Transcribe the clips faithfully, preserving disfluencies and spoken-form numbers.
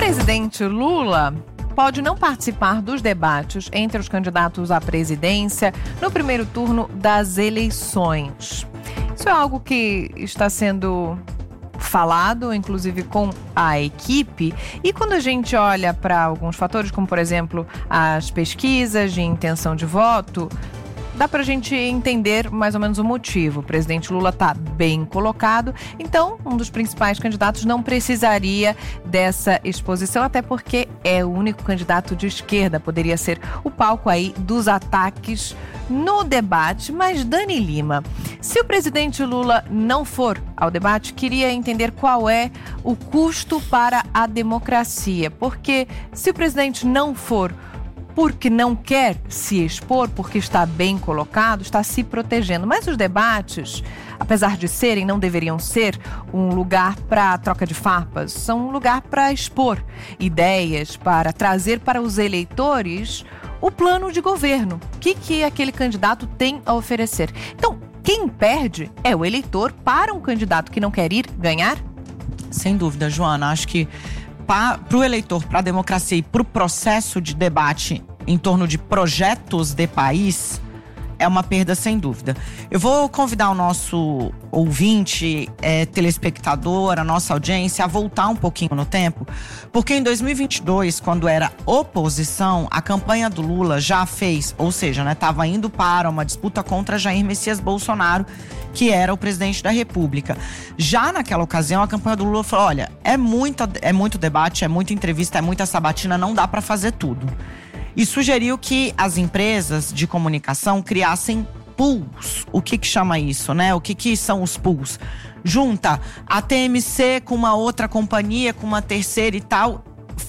presidente Lula pode não participar dos debates entre os candidatos à presidência no primeiro turno das eleições. Isso é algo que está sendo falado, inclusive com a equipe, e quando a gente olha para alguns fatores, como por exemplo as pesquisas de intenção de voto, dá para a gente entender mais ou menos o motivo. O presidente Lula está bem colocado, então um dos principais candidatos não precisaria dessa exposição, até porque é o único candidato de esquerda, poderia ser o palco aí dos ataques no debate. Mas Dani Lima, se o presidente Lula não for ao debate, queria entender qual é o custo para a democracia, porque se o presidente não for porque não quer se expor, porque está bem colocado, está se protegendo. Mas os debates, apesar de serem, não deveriam ser um lugar para troca de farpas, são um lugar para expor ideias, para trazer para os eleitores o plano de governo, o que, que aquele candidato tem a oferecer. Então, quem perde é o eleitor para um candidato que não quer ir ganhar? Sem dúvida, Joana. Acho que para o eleitor, para a democracia e para o processo de debate em torno de projetos de país, é uma perda sem dúvida. Eu vou convidar o nosso ouvinte, é, telespectador, a nossa audiência, a voltar um pouquinho no tempo, porque em dois mil e vinte e dois, quando era oposição, a campanha do Lula já fez, ou seja, né, estava indo para uma disputa contra Jair Messias Bolsonaro, que era o presidente da República. Já naquela ocasião, a campanha do Lula falou: olha, é, muita, é muito debate, é muita entrevista, é muita sabatina, não dá para fazer tudo. E sugeriu que as empresas de comunicação criassem pools. O que que chama isso, né? O que que são os pools? Junta a T M C com uma outra companhia, com uma terceira e tal,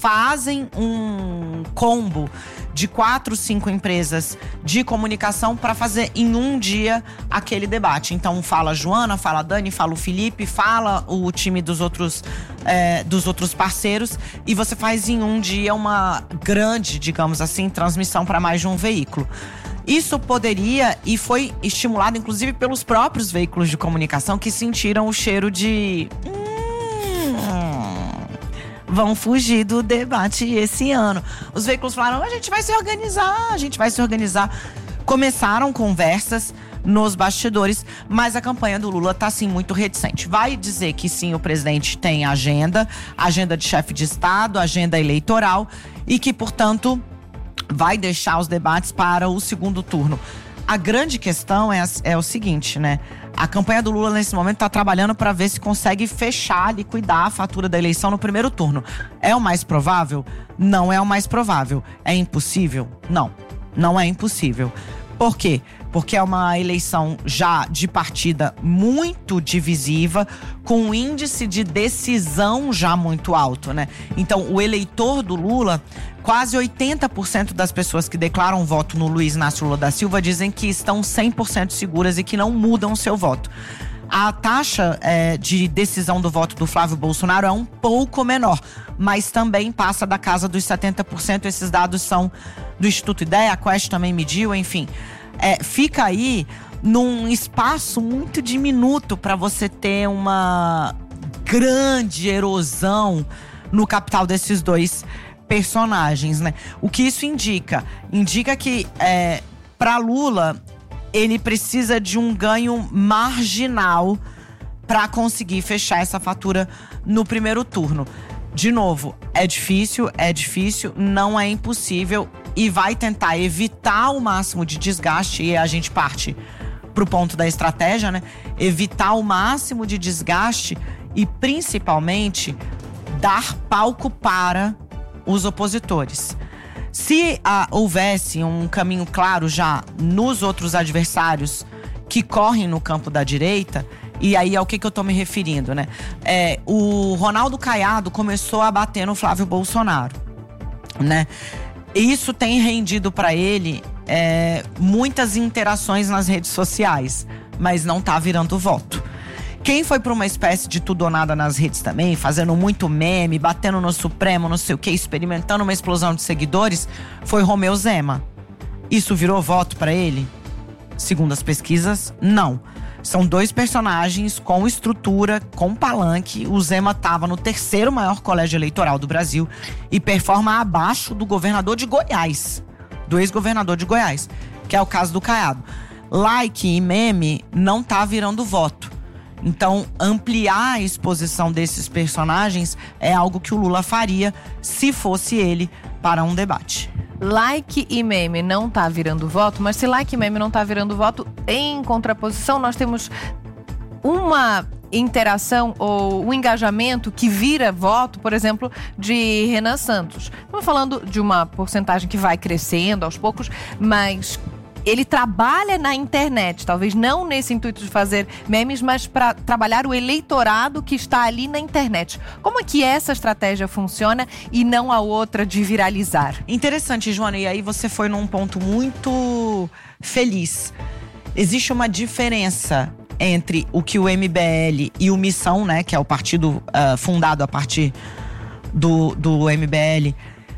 fazem um combo de quatro, cinco empresas de comunicação para fazer em um dia aquele debate. Então fala a Joana, fala a Dani, fala o Felipe, fala o time dos outros, é, dos outros parceiros, e você faz em um dia uma grande, digamos assim, transmissão para mais de um veículo. Isso poderia, e foi estimulado inclusive pelos próprios veículos de comunicação, que sentiram o cheiro de vão fugir do debate esse ano. Os veículos falaram: a gente vai se organizar, a gente vai se organizar. Começaram conversas nos bastidores, mas a campanha do Lula está, sim, muito reticente. Vai dizer que, sim, o presidente tem agenda, agenda de chefe de Estado, agenda eleitoral, e que, portanto, vai deixar os debates para o segundo turno. A grande questão é, é o seguinte, né? A campanha do Lula, nesse momento, está trabalhando para ver se consegue fechar, liquidar a fatura da eleição no primeiro turno. É o mais provável? Não é o mais provável. É impossível? Não, não é impossível. Por quê? Porque é uma eleição já de partida muito divisiva, com um índice de decisão já muito alto, né? Então, o eleitor do Lula, quase oitenta por cento das pessoas que declaram voto no Luiz Inácio Lula da Silva dizem que estão cem por cento seguras e que não mudam o seu voto. A taxa é, de decisão do voto do Flávio Bolsonaro é um pouco menor, mas também passa da casa dos setenta por cento. Esses dados são do Instituto Ideia, a Quest também mediu, enfim. É, fica aí num espaço muito diminuto para você ter uma grande erosão no capital desses dois personagens, né? O que isso indica? Indica que é, para Lula, ele precisa de um ganho marginal para conseguir fechar essa fatura no primeiro turno. De novo, é difícil, é difícil, não é impossível, e vai tentar evitar o máximo de desgaste, e a gente parte pro ponto da estratégia, né? Evitar o máximo de desgaste e, principalmente, dar palco para os opositores. Se ah, houvesse um caminho claro já nos outros adversários que correm no campo da direita, e aí ao que, que eu tô me referindo, né? É, o Ronaldo Caiado começou a bater no Flávio Bolsonaro, né? Isso tem rendido para ele é, muitas interações nas redes sociais, mas não tá virando voto. Quem foi para uma espécie de tudo ou nada nas redes também, fazendo muito meme, batendo no Supremo, não sei o que, experimentando uma explosão de seguidores, foi Romeu Zema. Isso virou voto para ele? Segundo as pesquisas, não. São dois personagens com estrutura, com palanque. O Zema estava no terceiro maior colégio eleitoral do Brasil e performa abaixo do governador de Goiás, do ex-governador de Goiás, que é o caso do Caiado. Like e meme não tá virando voto. Então, ampliar a exposição desses personagens é algo que o Lula faria se fosse ele para um debate. Like e meme não tá virando voto, mas se like e meme não tá virando voto, em contraposição nós temos uma interação ou um engajamento que vira voto, por exemplo, de Renan Santos. Estamos falando de uma porcentagem que vai crescendo aos poucos, mas ele trabalha na internet, talvez não nesse intuito de fazer memes, mas para trabalhar o eleitorado que está ali na internet. Como é que essa estratégia funciona e não a outra de viralizar? Interessante, Joana, e aí você foi num ponto muito feliz. Existe uma diferença entre o que o M B L e o Missão, né, que é o partido uh, fundado a partir do, do M B L,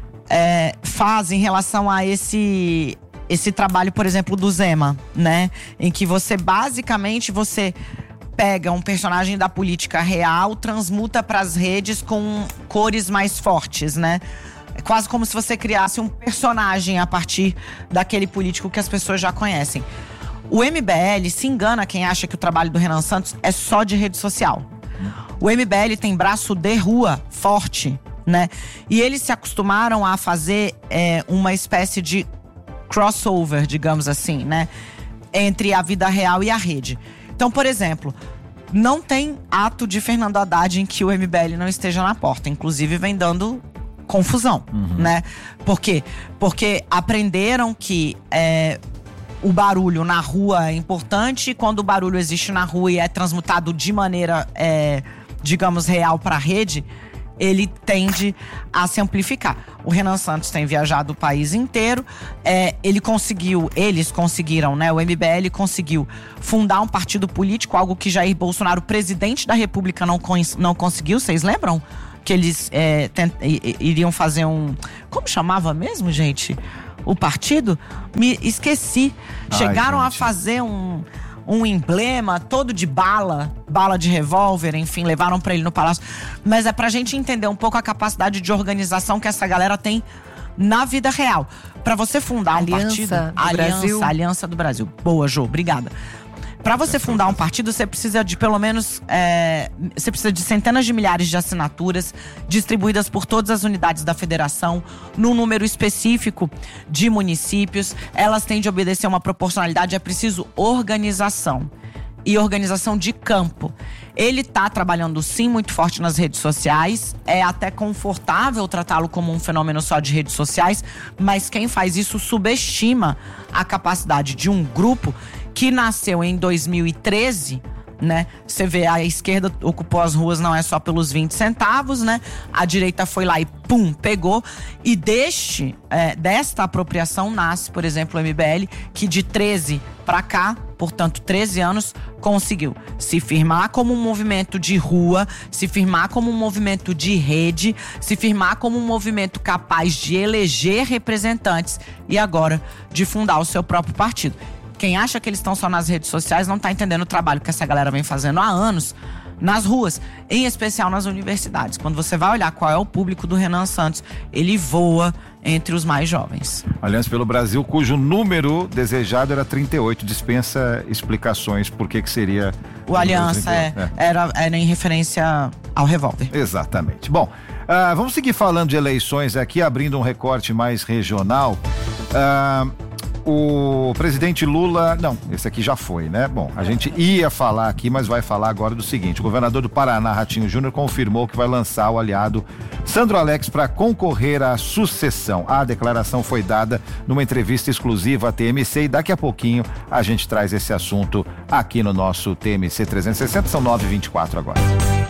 é, faz em relação a esse... esse trabalho, por exemplo, do Zema, né? Em que você, basicamente, você pega um personagem da política real, transmuta para as redes com cores mais fortes, né? É quase como se você criasse um personagem a partir daquele político que as pessoas já conhecem. O M B L se engana quem acha que o trabalho do Renan Santos é só de rede social. O M B L tem braço de rua forte, né? E eles se acostumaram a fazer é, uma espécie de crossover, digamos assim, né? Entre a vida real e a rede. Então, por exemplo, não tem ato de Fernando Haddad em que o M B L não esteja na porta. Inclusive, vem dando confusão, uhum. né? Por quê? Porque aprenderam que é, o barulho na rua é importante. E quando o barulho existe na rua e é transmutado de maneira, é, digamos, real para a rede, ele tende a se amplificar. O Renan Santos tem viajado o país inteiro. É, ele conseguiu, eles conseguiram, né? O M B L conseguiu fundar um partido político, algo que Jair Bolsonaro, presidente da República, não, cons- não conseguiu. Vocês lembram? Que eles é, tent- iriam fazer um… Como chamava mesmo, gente? O partido? Me esqueci. Ai, Chegaram gente. a fazer um… um emblema todo de bala, bala de revólver, enfim, levaram pra ele no palácio. Mas é pra gente entender um pouco a capacidade de organização que essa galera tem na vida real. Pra você fundar um Aliança partido… do Aliança, Brasil. Aliança do Brasil. Boa, Jô, obrigada. Pra você fundar um partido, você precisa de pelo menos… É, você precisa de centenas de milhares de assinaturas distribuídas por todas as unidades da federação, num número específico de municípios. Elas têm de obedecer uma proporcionalidade, é preciso organização. E organização de campo. Ele tá trabalhando, sim, muito forte nas redes sociais. É até confortável tratá-lo como um fenômeno só de redes sociais. Mas quem faz isso subestima a capacidade de um grupo que nasceu em dois mil e treze, né? Você vê, a esquerda ocupou as ruas não é só pelos vinte centavos, né? A direita foi lá e pum, pegou. E deste, é, desta apropriação nasce, por exemplo, o M B L, que de treze para cá, portanto, treze anos, conseguiu se firmar como um movimento de rua, se firmar como um movimento de rede, se firmar como um movimento capaz de eleger representantes e agora de fundar o seu próprio partido. Quem acha que eles estão só nas redes sociais não está entendendo o trabalho que essa galera vem fazendo há anos nas ruas, em especial nas universidades. Quando você vai olhar qual é o público do Renan Santos, ele voa entre os mais jovens. Aliança pelo Brasil, cujo número desejado era trinta e oito, dispensa explicações por que que seria… O Aliança é, é. Era, era em referência ao revólver. Exatamente. Bom, uh, vamos seguir falando de eleições aqui, abrindo um recorte mais regional. Uh, O presidente Lula… Não, esse aqui já foi, né? Bom, a gente ia falar aqui, mas vai falar agora do seguinte. O governador do Paraná, Ratinho Júnior, confirmou que vai lançar o aliado Sandro Alex para concorrer à sucessão. A declaração foi dada numa entrevista exclusiva à T M C e daqui a pouquinho a gente traz esse assunto aqui no nosso T M C trezentos e sessenta. São nove e vinte e quatro agora.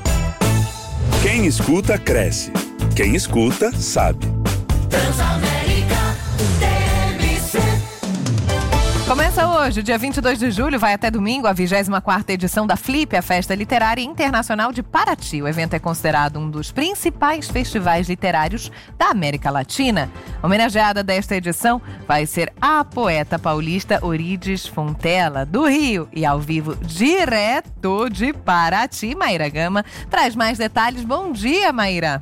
Quem escuta, cresce. Quem escuta, sabe. Como Começa hoje, dia vinte e dois de julho, vai até domingo, a vigésima quarta edição da Flip, a Festa Literária Internacional de Paraty. O evento é considerado um dos principais festivais literários da América Latina. A homenageada desta edição vai ser a poeta paulista Orides Fontela, do Rio. E ao vivo, direto de Paraty, Maíra Gama traz mais detalhes. Bom dia, Maíra.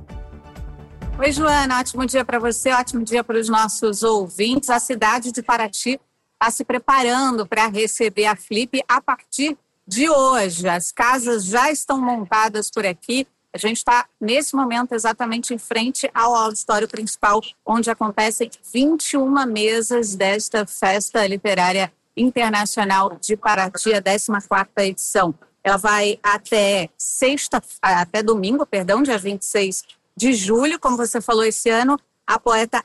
Oi, Joana, ótimo dia para você, ótimo dia para os nossos ouvintes. A cidade de Paraty está se preparando para receber a Flip a partir de hoje. As casas já estão montadas por aqui. A gente está, nesse momento, exatamente em frente ao auditório principal, onde acontecem vinte e uma mesas desta Festa Literária Internacional de Paraty, a décima quarta edição. Ela vai até sexta, até domingo, perdão, dia vinte e seis de julho. Como você falou, esse ano, a poeta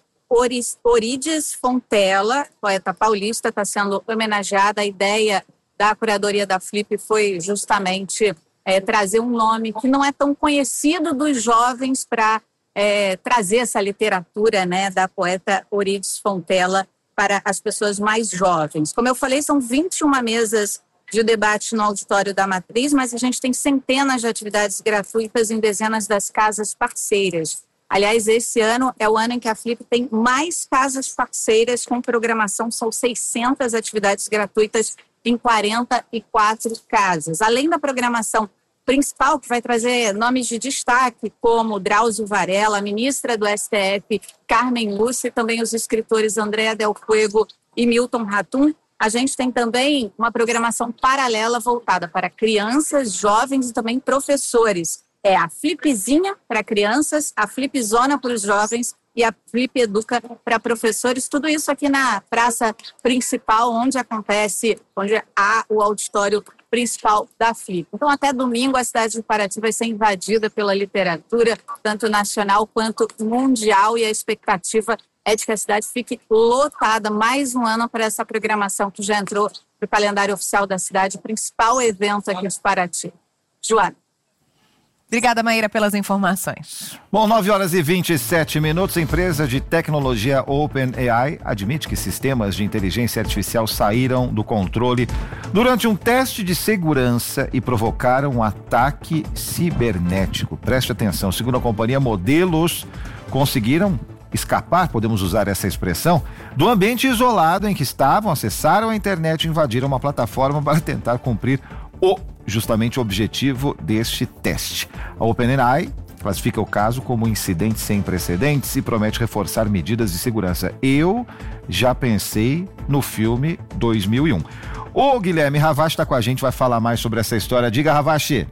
Orides Fontela, poeta paulista, está sendo homenageada. A ideia da curadoria da Flip foi justamente é, trazer um nome que não é tão conhecido dos jovens para é, trazer essa literatura, né, da poeta Orides Fontela para as pessoas mais jovens. Como eu falei, são vinte e uma mesas de debate no auditório da Matriz, mas a gente tem centenas de atividades gratuitas em dezenas das casas parceiras. Aliás, esse ano é o ano em que a Flip tem mais casas parceiras com programação, são seiscentas atividades gratuitas em quarenta e quatro casas. Além da programação principal, que vai trazer nomes de destaque, como Drauzio Varela, a ministra do S T F, Carmen Lúcia, e também os escritores Andréa Del Fuego e Milton Ratum, a gente tem também uma programação paralela voltada para crianças, jovens e também professores. É a Flipzinha para crianças, a Flipzona para os jovens e a Flip Educa para professores. Tudo isso aqui na praça principal, onde acontece, onde há o auditório principal da Flip. Então, até domingo, a cidade de Paraty vai ser invadida pela literatura, tanto nacional quanto mundial, e a expectativa é de que a cidade fique lotada mais um ano para essa programação que já entrou no calendário oficial da cidade, o principal evento aqui de Paraty. Joana. Obrigada, Maíra, pelas informações. Bom, nove horas e vinte e sete minutos. A empresa de tecnologia OpenAI admite que sistemas de inteligência artificial saíram do controle durante um teste de segurança e provocaram um ataque cibernético. Preste atenção, segundo a companhia, modelos conseguiram escapar, podemos usar essa expressão, do ambiente isolado em que estavam, acessaram a internet e invadiram uma plataforma para tentar cumprir o justamente o objetivo deste teste. A OpenAI classifica o caso como um incidente sem precedentes e promete reforçar medidas de segurança. Eu já pensei no filme dois mil e um. O Guilherme Ravache está com a gente, vai falar mais sobre essa história. Diga, Ravache.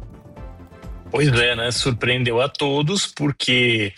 Pois é, né? Surpreendeu a todos, porque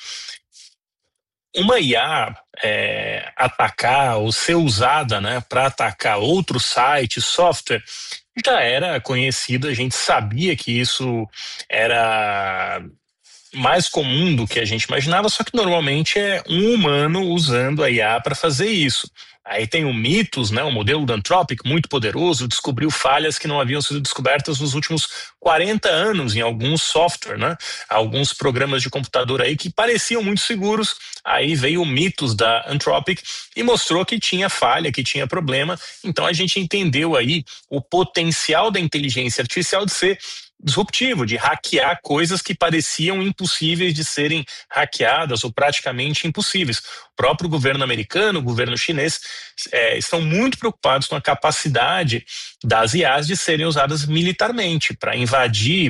uma I A é, atacar ou ser usada, né, para atacar outro site, software, já era conhecido, a gente sabia que isso era mais comum do que a gente imaginava, só que normalmente é um humano usando a I A para fazer isso. Aí tem o Mythos, né, o modelo da Anthropic, muito poderoso, descobriu falhas que não haviam sido descobertas nos últimos quarenta anos em alguns software, né, alguns programas de computador aí que pareciam muito seguros. Aí veio o Mythos da Anthropic e mostrou que tinha falha, que tinha problema. Então a gente entendeu aí o potencial da inteligência artificial de ser disruptivo, de hackear coisas que pareciam impossíveis de serem hackeadas ou praticamente impossíveis. O próprio governo americano, o governo chinês, é, estão muito preocupados com a capacidade das I As de serem usadas militarmente para invadir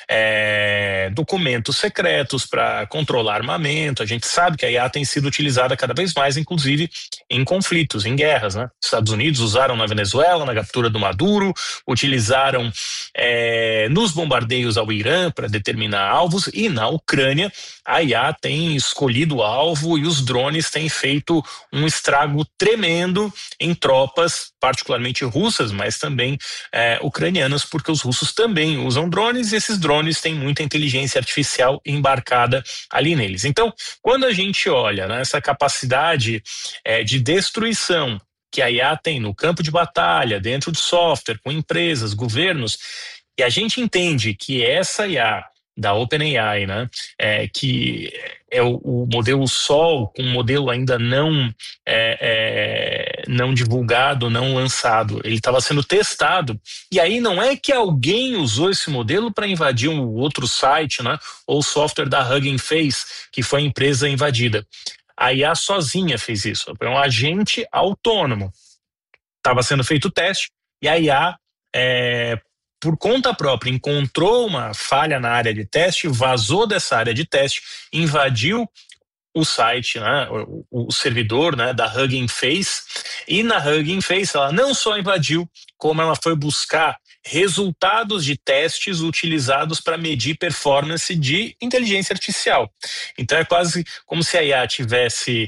é, documentos secretos, para controlar armamento. A gente sabe que a I A tem sido utilizada cada vez mais, inclusive em conflitos, em guerras, né? Os Estados Unidos usaram na Venezuela, na captura do Maduro, utilizaram é, nos bombardeios ao Irã para determinar alvos, e na Ucrânia a I A tem escolhido o alvo e os drones têm feito um estrago tremendo em tropas, particularmente russas, mas também é, ucranianas, porque os russos também usam drones e esses drones têm muita inteligência artificial embarcada ali neles. Então, quando a gente olha, né, essa capacidade é, de destruição que a I A tem no campo de batalha, dentro de software, com empresas, governos, e a gente entende que essa I A da OpenAI, né, é, que é o, o modelo Sol, com um modelo ainda não é, não divulgado, não lançado. Ele estava sendo testado. E aí não é que alguém usou esse modelo para invadir um outro site, né? Ou software da Hugging Face, que foi a empresa invadida. A I A sozinha fez isso. Foi um agente autônomo. Estava sendo feito o teste e a I A, é, por conta própria, encontrou uma falha na área de teste, vazou dessa área de teste, invadiu o site, né, o, o servidor, né, da Hugging Face, e na Hugging Face ela não só invadiu, como ela foi buscar resultados de testes utilizados para medir performance de inteligência artificial. Então é quase como se a I A tivesse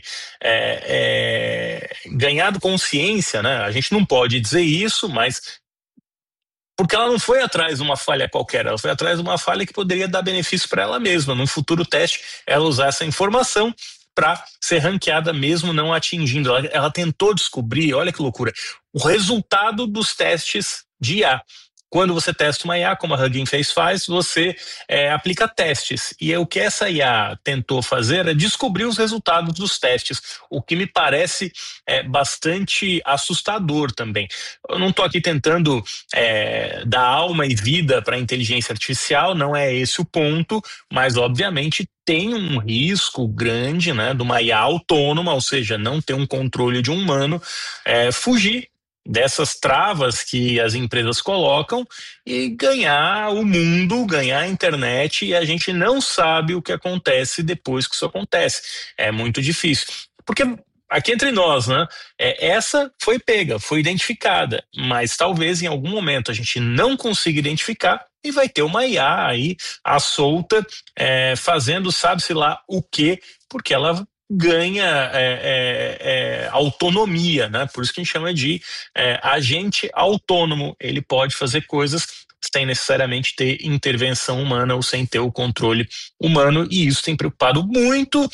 é, é, ganhado consciência, né? A gente não pode dizer isso, mas porque ela não foi atrás de uma falha qualquer, ela foi atrás de uma falha que poderia dar benefício para ela mesma. Num futuro teste, ela usar essa informação para ser ranqueada mesmo não atingindo. Ela, ela tentou descobrir, olha que loucura, o resultado dos testes de I A. Quando você testa uma I A, como a Hugging Face faz, você é, aplica testes. E é o que essa I A tentou fazer é descobrir os resultados dos testes, o que me parece é, bastante assustador também. Eu não estou aqui tentando é, dar alma e vida para a inteligência artificial, não é esse o ponto, mas obviamente tem um risco grande, né, de uma I A autônoma, ou seja, não ter um controle de um humano, é, fugir dessas travas que as empresas colocam e ganhar o mundo, ganhar a internet, e a gente não sabe o que acontece depois que isso acontece. É muito difícil. Porque aqui entre nós, né, é, essa foi pega, foi identificada, mas talvez em algum momento a gente não consiga identificar e vai ter uma I A aí à solta, é, fazendo sabe-se lá o quê, porque ela ganha é, é, é, autonomia, né? Por isso que a gente chama de é, agente autônomo. Ele pode fazer coisas sem necessariamente ter intervenção humana ou sem ter o controle humano, e isso tem preocupado muito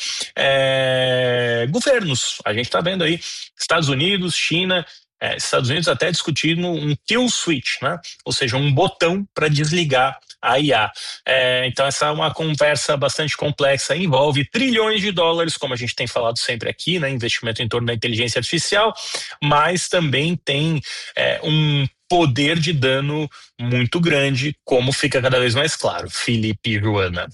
é, governos. A gente está vendo aí Estados Unidos, China, é, Estados Unidos até discutindo um kill switch, né? Ou seja, um botão para desligar a I A. É, então essa é uma conversa bastante complexa, envolve trilhões de dólares, como a gente tem falado sempre aqui, né? Investimento em torno da inteligência artificial, mas também tem é, um poder de dano muito grande, como fica cada vez mais claro. Felipe e Joana.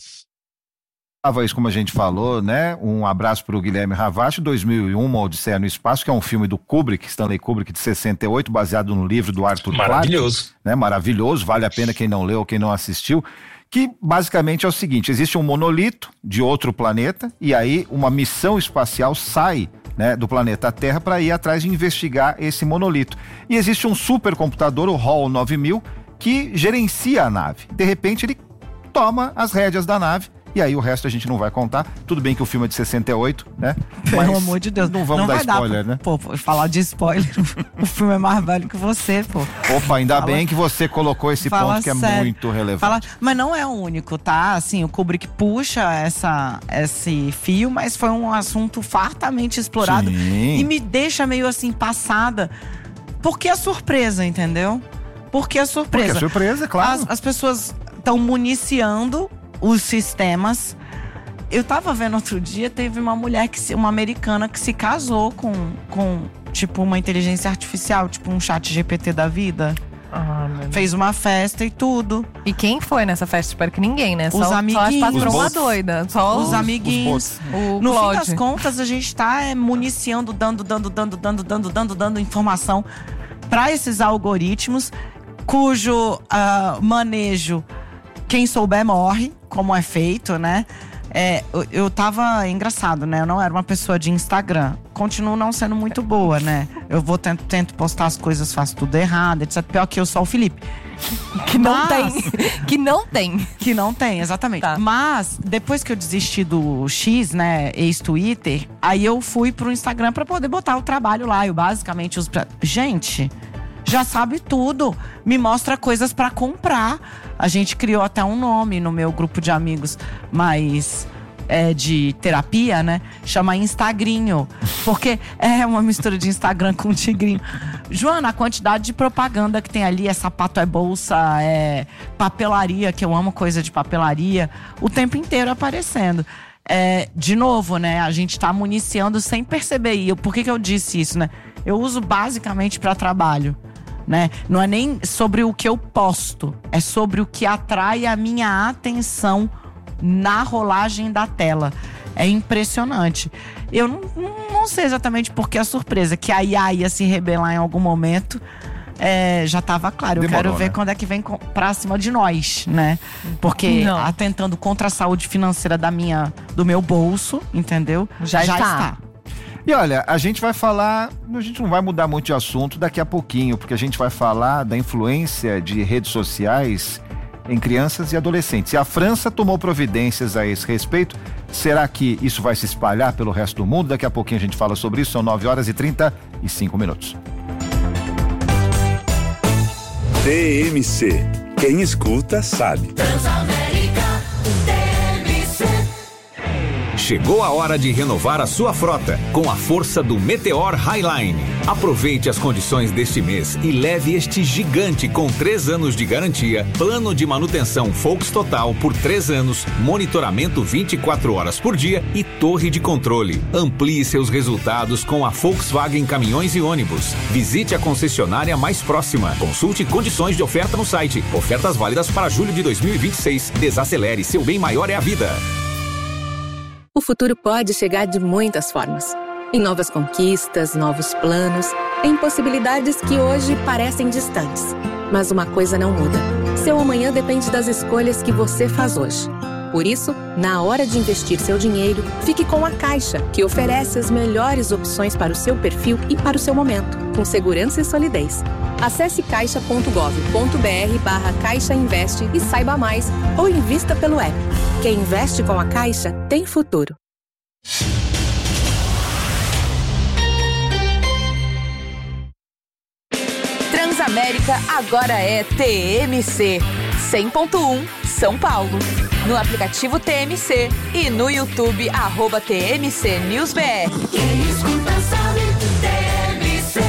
Isso, como a gente falou, né? Um abraço para o Guilherme Ravache, dois mil e um, Uma Odisseia no Espaço, que é um filme do Kubrick, Stanley Kubrick, de sessenta e oito, baseado no livro do Arthur Clarke. Maravilhoso. Né? Maravilhoso, vale a pena quem não leu, quem não assistiu, que basicamente é o seguinte: existe um monolito de outro planeta, e aí uma missão espacial sai, né, do planeta Terra para ir atrás de investigar esse monolito. E existe um supercomputador, o HAL nove mil, que gerencia a nave. De repente ele toma as rédeas da nave, e aí o resto a gente não vai contar. Tudo bem que o filme é de sessenta e oito, né? Pelo Mas amor de Deus. Não vamos não dar spoiler, dar, né? Pô, pô, falar de spoiler, o filme é mais velho que você, pô. Opa, ainda Fala, bem que você colocou esse ponto que é sério. muito relevante. Fala, mas não é o único, tá? Assim, o Kubrick puxa essa, esse fio, mas foi um assunto fartamente explorado. Sim. E me deixa meio assim, passada. Porque é surpresa, entendeu? Porque é surpresa. Porque é surpresa, claro. As, as pessoas estão municiando os sistemas. Eu tava vendo outro dia, teve uma mulher, que se, uma americana, que se casou com, com, tipo, uma inteligência artificial, tipo um chat G P T da vida. Ah, meu Fez uma festa e tudo. E quem foi nessa festa? Espero que ninguém, né? Os só, amiguinhos. Só as patroas Os bots. doidas. Só Os os, amiguinhos. o No fim Claude. das contas, a gente tá é, municiando, dando, dando, dando, dando, dando, dando, dando informação para esses algoritmos, cujo uh, manejo, quem souber morre, como é feito, né? É, eu, eu tava engraçado, né? Eu não era uma pessoa de Instagram. Continuo não sendo muito boa, né? Eu vou tento, tento postar as coisas, faço tudo errado, etcétera. Pior que eu sou o Felipe. Que não Mas- tem. Que não tem. Que não tem, exatamente. Tá. Mas, depois que eu desisti do X, né, ex-Twitter, aí eu fui pro Instagram pra poder botar o trabalho lá. Eu basicamente uso pra... Gente, já sabe tudo. Me mostra coisas pra comprar. A gente criou até um nome no meu grupo de amigos, mas... É, de terapia, né? Chama Instagrinho. Porque é uma mistura de Instagram com tigrinho. Joana, a quantidade de propaganda que tem ali, é sapato, é bolsa, é papelaria, que eu amo coisa de papelaria, o tempo inteiro aparecendo. É, de novo, né? A gente tá municiando sem perceber. E eu, por que que eu disse isso, né? eu uso basicamente para trabalho, né? Não é nem sobre o que eu posto, é sobre o que atrai a minha atenção na rolagem da tela. É impressionante. Eu não, não sei exatamente por que a surpresa, que a I A ia se rebelar em algum momento. É, já estava claro. Eu Demorou, quero ver né? quando é que vem pra cima de nós, né? Porque não. atentando contra a saúde financeira da minha, do meu bolso, entendeu? Já, já está. está. E olha, a gente vai falar, a gente não vai mudar muito de assunto daqui a pouquinho, porque a gente vai falar da influência de redes sociais em crianças e adolescentes. E a França tomou providências a esse respeito. Será que isso vai se espalhar pelo resto do mundo? Daqui a pouquinho a gente fala sobre isso. São nove horas e trinta e cinco minutos. T M C. Quem escuta sabe. Transamérica T M C. Chegou a hora de renovar a sua frota com a força do Meteor Highline. Aproveite as condições deste mês e leve este gigante com três anos de garantia, plano de manutenção Volks Total por três anos, monitoramento vinte e quatro horas por dia e torre de controle. Amplie seus resultados com a Volkswagen Caminhões e Ônibus. Visite a concessionária mais próxima. Consulte condições de oferta no site. Ofertas válidas para julho de dois mil e vinte e seis. Desacelere, seu bem maior é a vida. O futuro pode chegar de muitas formas. Em novas conquistas, novos planos, em possibilidades que hoje parecem distantes. Mas uma coisa não muda. Seu amanhã depende das escolhas que você faz hoje. Por isso, na hora de investir seu dinheiro, fique com a Caixa, que oferece as melhores opções para o seu perfil e para o seu momento, com segurança e solidez. Acesse caixa ponto gov ponto br barra Caixa Investe e saiba mais, ou invista pelo app. Quem investe com a Caixa tem futuro. Transamérica agora é T M C cem ponto um São Paulo. No aplicativo T M C e no YouTube arroba T M C News B R. Quem escuta sabe, T M C.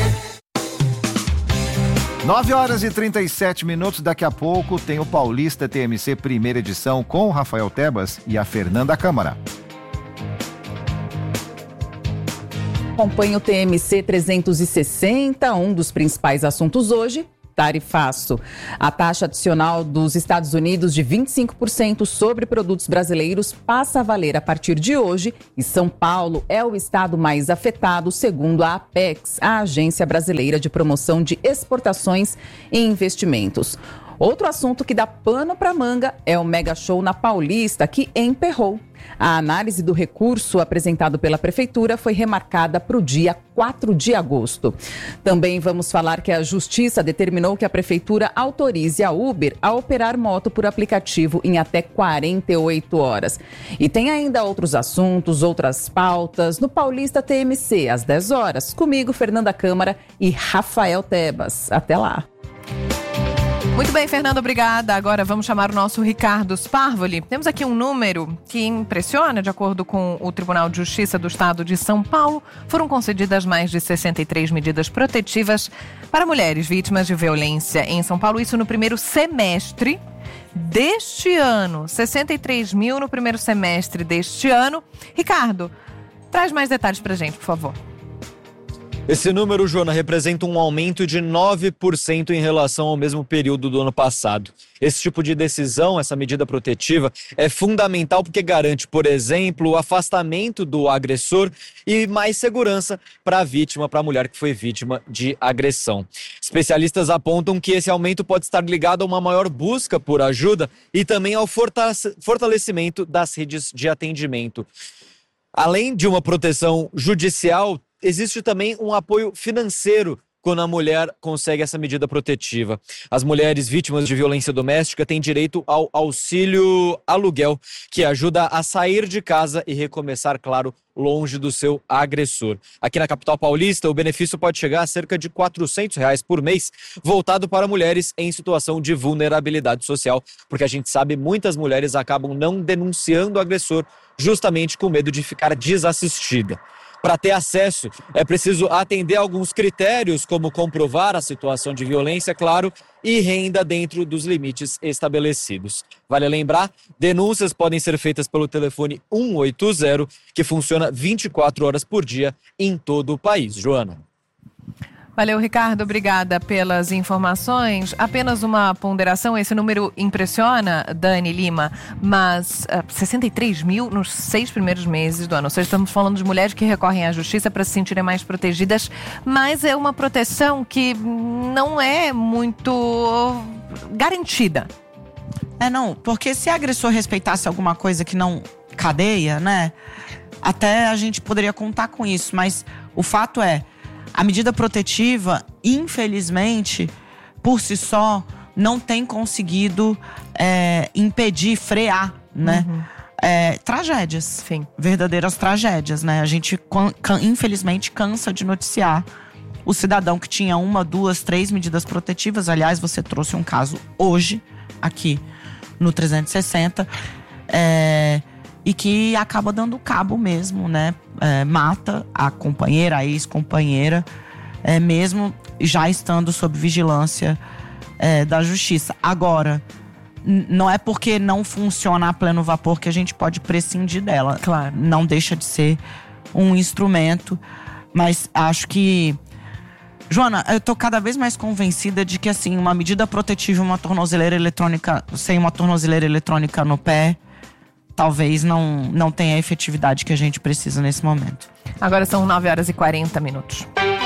nove horas e trinta e sete minutos, daqui a pouco tem o Paulista T M C primeira edição com o Rafael Tebas e a Fernanda Câmara. Acompanhe o T M C trezentos e sessenta, um dos principais assuntos hoje, tarifaço. A taxa adicional dos Estados Unidos de vinte e cinco por cento sobre produtos brasileiros passa a valer a partir de hoje e São Paulo é o estado mais afetado, segundo a Apex, a Agência Brasileira de Promoção de Exportações e Investimentos. Outro assunto que dá pano para manga é o Mega Show na Paulista, que emperrou. A análise do recurso apresentado pela Prefeitura foi remarcada para o dia quatro de agosto. Também vamos falar que a Justiça determinou que a Prefeitura autorize a Uber a operar moto por aplicativo em até quarenta e oito horas. E tem ainda outros assuntos, outras pautas no Paulista T M C, às dez horas. Comigo, Fernanda Câmara e Rafael Tebas. Até lá. Muito bem, Fernanda, obrigada. Agora vamos chamar o nosso Ricardo Sparvoli. Temos aqui um número que impressiona. De acordo com o Tribunal de Justiça do Estado de São Paulo, foram concedidas mais de sessenta e três medidas protetivas para mulheres vítimas de violência em São Paulo. Isso no primeiro semestre deste ano. sessenta e três mil no primeiro semestre deste ano. Ricardo, traz mais detalhes pra gente, por favor. Esse número, Joana, representa um aumento de nove por cento em relação ao mesmo período do ano passado. Esse tipo de decisão, essa medida protetiva, é fundamental porque garante, por exemplo, o afastamento do agressor e mais segurança para a vítima, para a mulher que foi vítima de agressão. Especialistas apontam que esse aumento pode estar ligado a uma maior busca por ajuda e também ao fortalecimento das redes de atendimento. Além de uma proteção judicial, existe também um apoio financeiro quando a mulher consegue essa medida protetiva. As mulheres vítimas de violência doméstica têm direito ao auxílio aluguel, que ajuda a sair de casa e recomeçar, claro, longe do seu agressor. Aqui na capital paulista, o benefício pode chegar a cerca de quatrocentos reais por mês, voltado para mulheres em situação de vulnerabilidade social, porque a gente sabe muitas mulheres acabam não denunciando o agressor justamente com medo de ficar desassistida. Para ter acesso, é preciso atender a alguns critérios, como comprovar a situação de violência, claro, e renda dentro dos limites estabelecidos. Vale lembrar, denúncias podem ser feitas pelo telefone um oito zero, que funciona vinte e quatro horas por dia em todo o país. Joana. Valeu, Ricardo. Obrigada pelas informações. Apenas uma ponderação, esse número impressiona, Dani Lima, mas uh, sessenta e três mil nos seis primeiros meses do ano. Ou seja, estamos falando de mulheres que recorrem à justiça para se sentirem mais protegidas, mas é uma proteção que não é muito garantida. É, não, porque se a agressor respeitasse alguma coisa que não cadeia, né, até a gente poderia contar com isso, mas o fato é, a medida protetiva, infelizmente, por si só, não tem conseguido é, impedir, frear, né, uhum. é, tragédias, Sim. verdadeiras tragédias, né, a gente, infelizmente, cansa de noticiar o cidadão que tinha uma, duas, três medidas protetivas. Aliás, você trouxe um caso hoje, aqui no trezentos e sessenta, é, e que acaba dando cabo mesmo, né? É, mata a companheira, a ex-companheira, é, mesmo já estando sob vigilância é, da justiça. Agora, n- não é porque não funciona a pleno vapor que a gente pode prescindir dela. Claro. Não deixa de ser um instrumento, mas acho que… Joana, eu tô cada vez mais convencida de que, assim, uma medida protetiva, uma tornozeleira eletrônica, sem uma tornozeleira eletrônica no pé, talvez não, não tenha a efetividade que a gente precisa nesse momento. Agora são nove horas e quarenta minutos.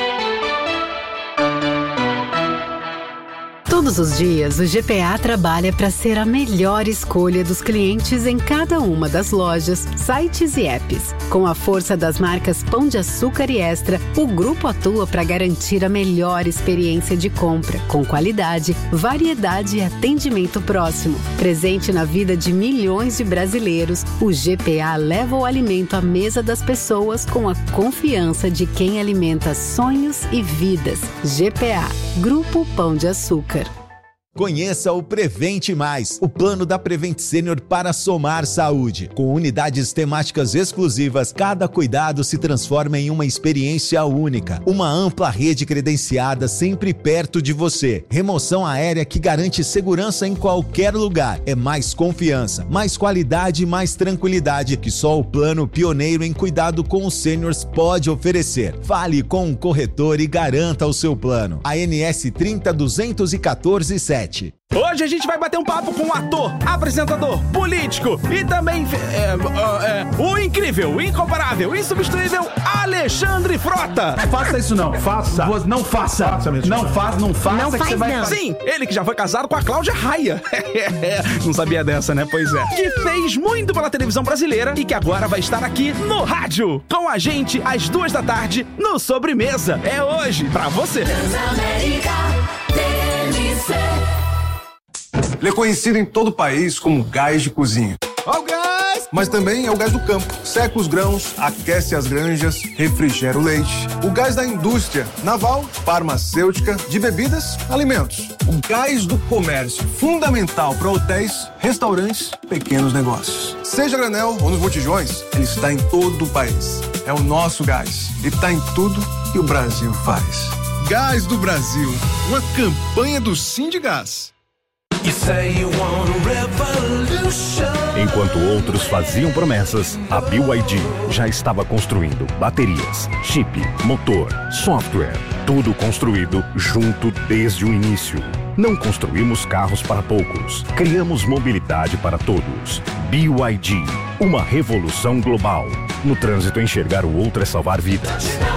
Todos os dias, o G P A trabalha para ser a melhor escolha dos clientes em cada uma das lojas, sites e apps. Com a força das marcas Pão de Açúcar e Extra, o grupo atua para garantir a melhor experiência de compra, com qualidade, variedade e atendimento próximo. Presente na vida de milhões de brasileiros, o G P A leva o alimento à mesa das pessoas com a confiança de quem alimenta sonhos e vidas. G P A, Grupo Pão de Açúcar. Conheça o Prevente Mais, o plano da Prevent Senior para somar saúde. Com unidades temáticas exclusivas, cada cuidado se transforma em uma experiência única. Uma ampla rede credenciada sempre perto de você. Remoção aérea que garante segurança em qualquer lugar. É mais confiança, mais qualidade e mais tranquilidade que só o plano pioneiro em cuidado com os seniors pode oferecer. Fale com um corretor e garanta o seu plano. A N S trinta duzentos e quatorze sete. Hoje a gente vai bater um papo com um ator, apresentador, político e também é, é, é, o incrível, incomparável, insubstituível Alexandre Frota. Faça isso não, faça. Não faça. faça mesmo. Não faça, não faça. Não que faz você vai não. Sim, ele que já foi casado com a Cláudia Raia. Não sabia dessa, né? Pois é. Que fez muito pela televisão brasileira e que agora vai estar aqui no rádio com a gente às duas da tarde no Sobremesa. É hoje pra você. Transamérica T M C. Ele é conhecido em todo o país como gás de cozinha. Ó o gás! Mas também é o gás do campo. Seca os grãos, aquece as granjas, refrigera o leite. O gás da indústria naval, farmacêutica, de bebidas, alimentos. O gás do comércio, fundamental para hotéis, restaurantes, pequenos negócios. Seja granel ou nos botijões, ele está em todo o país. É o nosso gás. E está em tudo que o Brasil faz. Gás do Brasil, uma campanha do Sindigás. Enquanto outros faziam promessas, a B Y D já estava construindo baterias, chip, motor, software, tudo construído junto desde o início. Não construímos carros para poucos, criamos mobilidade para todos. B Y D, uma revolução global. No trânsito, enxergar o outro é salvar vidas.